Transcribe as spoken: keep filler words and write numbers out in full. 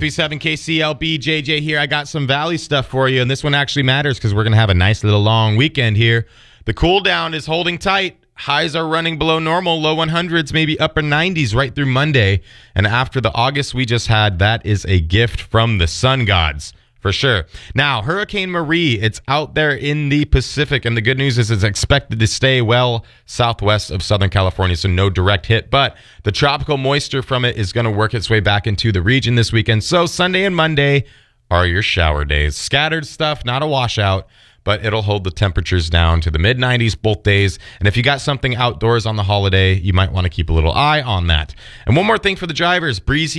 three seven K C L B, J J here. I got some Valley stuff for you, and this one actually matters because we're going to have a nice little long weekend here. The cool down is holding tight. Highs are running below normal, low one hundreds, maybe upper nineties right through Monday. And after the August we just had, that is a gift from the sun gods. For sure. Now, Hurricane Marie, it's out there in the Pacific, and the good news is it's expected to stay well southwest of Southern California, so no direct hit. But the tropical moisture from it is going to work its way back into the region this weekend. So Sunday and Monday are your shower days. Scattered stuff, not a washout, but it'll hold the temperatures down to the mid nineties both days. And if you got something outdoors on the holiday, you might want to keep a little eye on that. And one more thing for the drivers, breezy